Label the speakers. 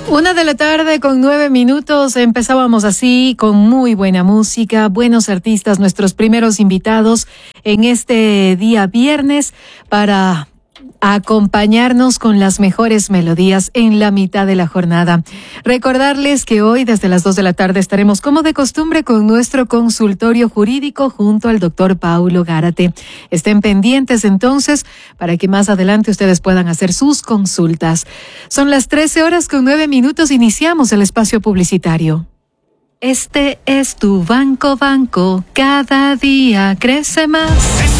Speaker 1: 1:09 p.m. Empezábamos así con muy buena música, buenos artistas, nuestros primeros invitados en este día viernes para acompañarnos con las mejores melodías en la mitad de la jornada. Recordarles que hoy desde las 2 de la tarde estaremos como de costumbre con nuestro consultorio jurídico junto al doctor Paulo Gárate. Estén pendientes entonces para que más adelante ustedes puedan hacer sus consultas. Son las 13:09. Iniciamos el espacio publicitario. Este es tu Banco, cada día crece más.